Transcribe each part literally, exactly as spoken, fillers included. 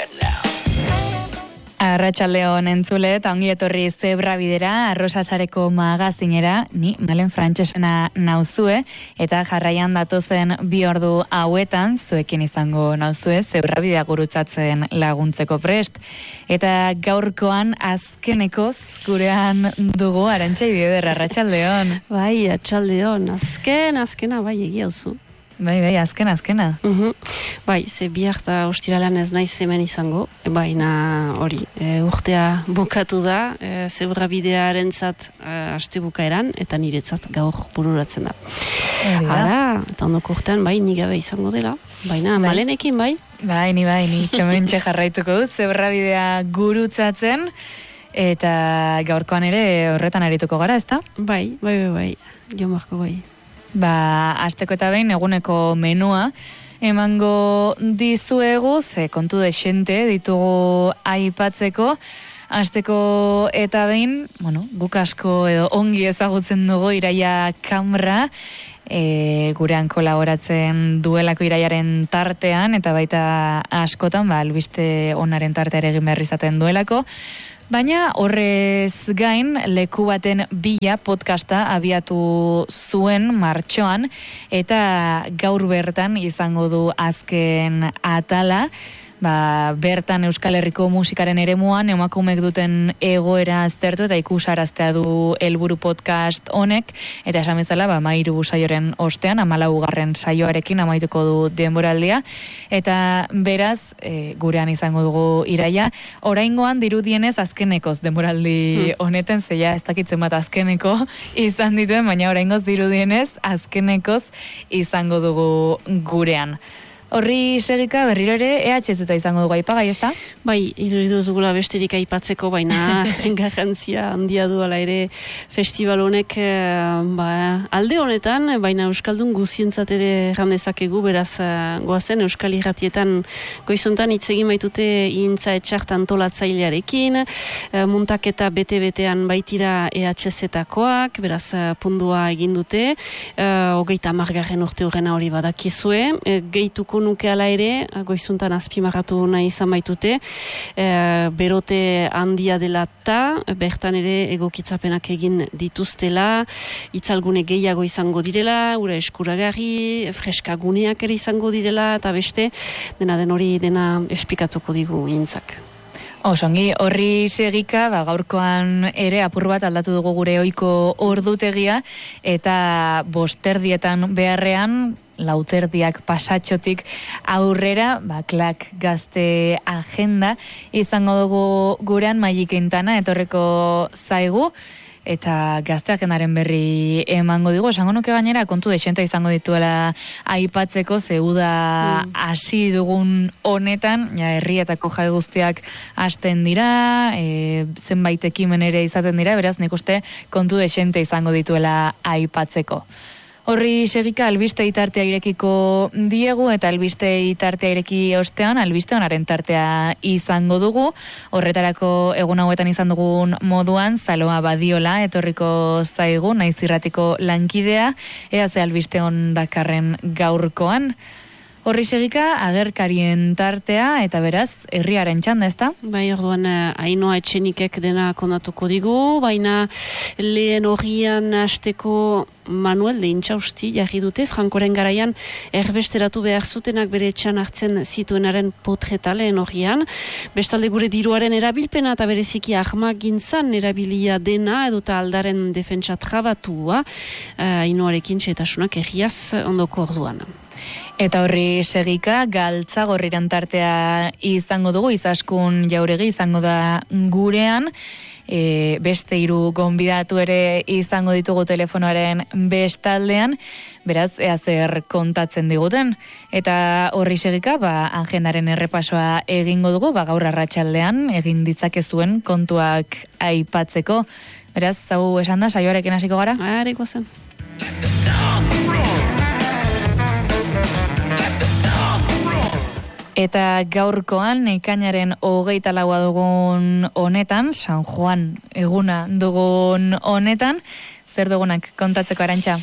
Arratsaldeon entzule eta ongi etorri Zebra Bidera, Arrosasareko magazinera, ni Malen Frantsesena nauzue eta jarraian datozen bi ordu hauetan zuekin izango nauzue Zebra Bidea gurutzatzen laguntzeko prest. Eta gaurkoan azkenekoz gurean dugu Arantxa Ibieder, arratsaldeon. Bai, arratsaldeon, azken, azkena bai egia duzu. Bai, bai, azken, azkena. Uh-huh. Bai, ze bihar eta ostiralan ez naiz hemen izango, baina hori, e, urtea bukatu da, e, Zebra Bidearentzat e, aste bukaeran, eta niretzat gaur bururatzen da. Hala, eta ondoko urtean, bai, ni gabe izango dela, baina bai. Malenekin, bai? Bai, ni bai, ni kementxe jarraituko dut, Zebra Bidea gurutzatzen, eta gaurkoan ere horretan arituko gara, ezta? Bai, bai, bai, bai, jo marko bai. Ba, asteko eta behin eguneko menua emango dizuegu, ze kontu dexente ditugu aipatzeko. Asteko eta behin, bueno, guk asko edo ongi ezagutzen dugu Iraia Kamra, e, gurean kolaboratzen duelako Iraiaren tartean, eta baita askotan, ba, albiste onaren tartea ere egin behar izaten duelako. Baina horrez gain leku baten bila podcasta abiatu zuen martxoan eta gaur bertan izango du azken atala. Ba, bertan Euskal Herriko musikaren eremuan emakumeek duten egoera aztertu eta ikusaraztea du helburu podcast honek, eta esan bezala ba, mairu saioren ostean, hamalaugarren saioarekin amaituko du denboraldia, eta beraz e, gurean izango dugu Iraia. Oraingoan dirudienez azkenekoz denboraldi honetan, zeia ez dakitzen bat azkeneko izan dituen, baina oraingoz dirudienez azkenekoz izango dugu gurean. Horri segika berriro ere E H Z izango dugu aipagai, ezta? Bai, iduridu zugula besterik aipatzeko, baina garrantzia handia du ala ere festival honek ba, alde honetan, baina Euskaldun guzientzat ere ramdezakegu, beraz goazen Euskal Irratietan goizuntan hitz egin baitute Intza Etxart antolatzailearekin, muntaketa bete-betean baitira E H Z-koak, beraz pundua egin dute, hogeita hamargarren urte horrena hori badakizue, gehituko nuke ala ere, goizuntan azpimarratu nahi izan baitute, e, berote handia dela eta bertan ere egokitzapenak egin dituztela, itzalgune gehiago izango direla, ura eskuragarri, freskaguneak ere izango direla, eta beste, dena den hori dena esplikatuko digu Intzak. Osongi, horri segika, ba, gaurkoan ere apur bat aldatu dugu gure ohiko ordutegia, eta bosterdietan beharrean, lauterdiak pasatxotik aurrera, ba, klak gazte agenda izango dugu gurean Maili Quintana etorreko zaigu, eta gazte agendaren berri emango digu. Esango nuke gainera kontu dexenta izango dituela aipatzeko, zeuda hasi mm. dugun honetan, ja, herrietako jai guztiak hasten dira, e, zenbait ekimen ere izaten dira, beraz nik uste kontu dexente izango dituela aipatzeko. Horri segika albiste itartea irekiko diegu, eta albiste itartea ireki ostean, albiste onaren tartea izango dugu. Horretarako egun hauetan izan dugun moduan, Zaloa Badiola etorriko zaigu, naiz irratiko lankidea, ea ze albiste on dakarren gaurkoan. Horri segika, agerkarien tartea, eta beraz, herriaren txanda, ezta? Bai, orduan, Ainoa Etxenikek dena kondatuko digu, baina lehen horrian hasteko Manuel de Intxausti jarri dute, Frankoren garaian erbesteratu behar zutenak bere etxan hartzen zituenaren potreta lehen horrian. Bestalde gure diruaren erabilpena eta bereziki ahmagintzan erabilia dena, edota aldaren defentsa trabatua, Ainoarekin txetasunak erriaz ondoko orduan. Eta horri segika, Galtzagorriren tartea izango dugu, Izaskun Jauregi izango da gurean, e, beste hiru gonbidatu ere izango ditugu telefonoaren bestaldean, beraz, ea zer kontatzen diguten. Eta horri segika, ba, agendaren errepasoa egingo dugu, ba, gaur arratsaldean egin ditzakezuen kontuak aipatzeko. Beraz, zau esan da, saioarekin hasiko gara? Areko zen. Eta gaurkoan, ekainaren hogeita laua dugun honetan, San Juan eguna dugun honetan, zer dugunak kontatzeko, Arantxa?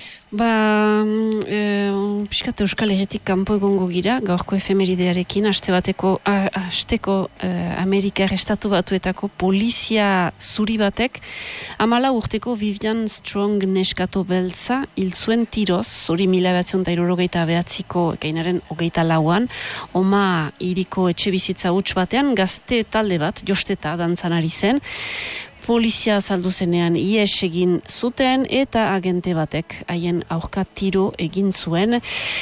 Ba, e, piskat Euskal Herritik kanpo egongo gira, gaurko efemeridearekin, aste bateko, a, asteko e, Amerikar Estatu Batuetako polizia zuri batek, amala urteko Vivian Strong neskato beltza, hil zuen tiroz, hori mila behatzen eta irurogeita behatziko ekainaren hogeita lauan, oma iriko etxe bizitza huts batean, gazte talde bat, josteta, dantzan ari zen, polizia saldu zenean ies egin zuten eta agente batek haien aurka tiro egin zuen.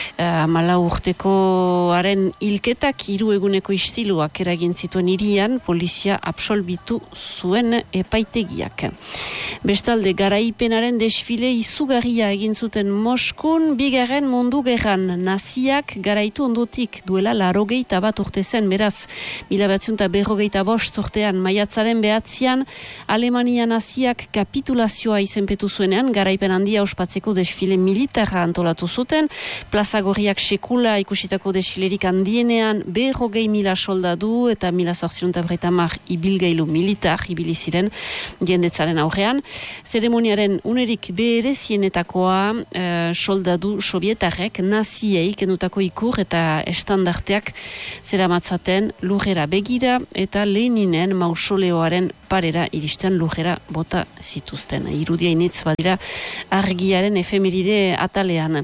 Amala urtekoaren hilketak hiru eguneko istiluak eragin zituen hirian, polizia absolbitu zuen epaitegiak. Bestalde, garaipenaren desfile izugarria egin zuten Moskun, bigarren mundu gerran naziak garaitu ondotik duela larogeita bat urte zen, beraz, mila behatzen eta berrogeita bost urtean, maiatzaren behatzian, Alemania naziak kapitulazioa izenpetu zuenean, garaipen handia ospatzeko desfile militarra antolatu zuten, plaza gorriak sekula ikusitako desfilerik handienean berrogei mila soldadu eta mila zortziron eta berreita mar ibilgailu militar ibili ziren jendetzaren aurrean. Zeremoniaren unerik berezienetakoa eh, soldadu sovietarrek naziei kendutako ikur eta estandarteak zeramatzaten lurrera begira eta Leninen mausoleoaren parera iristen lujera bota zituzten. Irudia initz badira argiaren efemeride atalean.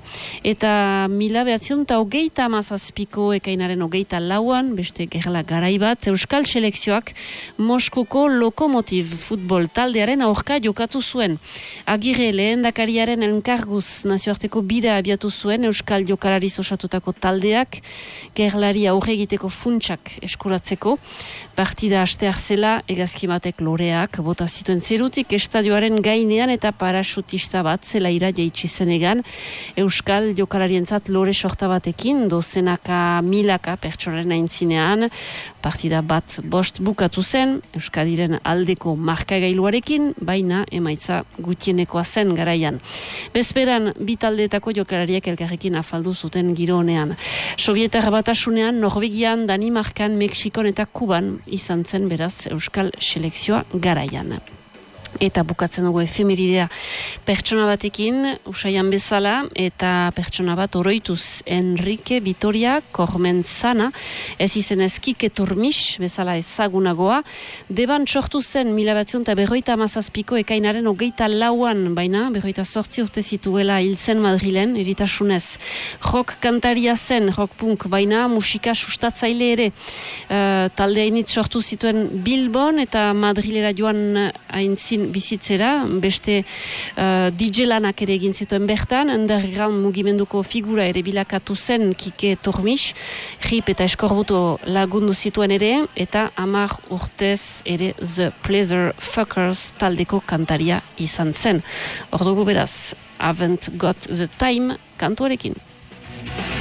Eta mila behatzion eta hogeita amazazpiko ekainaren hogeita lauan, beste gerla garai bat, Euskal Selekzioak Moskuko Lokomotiv futbol taldearen aurka jokatu zuen. Agirre lehendakariaren enkarguz nazioarteko bira abiatu zuen Euskal jokalariz osatutako taldeak, gerlari aurre egiteko funtsak eskuratzeko. Partida astear zela, egazkimatek loreak bota zituen zerutik estadioaren gainean eta parasutista bat zelaira jaitsi zenegan Euskal jokalarientzat lore sorta batekin, dozenaka milaka pertsonaren aintzinean, partida bat bost bukatu zen, Euskadiren aldeko markagailuarekin, baina emaitza gutienekoa zen garaian. Bezperan, bi taldeetako jokalariak elkarrekin afaldu zuten giro honean. Sovietar batasunean, Norvegian, Danimarkan, Mexikon eta Kuban izan zen beraz Euskal Selekzioa garaian. Eta bukatzen dugu efemeridea pertsona batekin, usaian bezala, eta pertsona bat oroituz Enrique Vitoria Kormenzana, ez izen ezkike turmis, bezala ezagunagoa, deban sortu zen mila behatzen eta berroita amazazpiko ekainaren hogeita lauan, baina berroita sortzi urte zituela hil zen Madrilen, eritasunez. Rock kantaria zen, rock punk, baina musika sustatzaile ere. Uh, talde hainit sortu zituen Bilbon eta Madrilera joan aintzin bizitzera, beste uh, D J lanak ere egin zituen bertan, underground mugimenduko figura ere bilakatu zen Kike Turmis, Rip eta Eskorbuto lagundu zituen ere, eta hamar urtez ere The Pleasure Fuckers taldeko kantaria izan zen. Ordugu beraz, haven't got the time kantuarekin.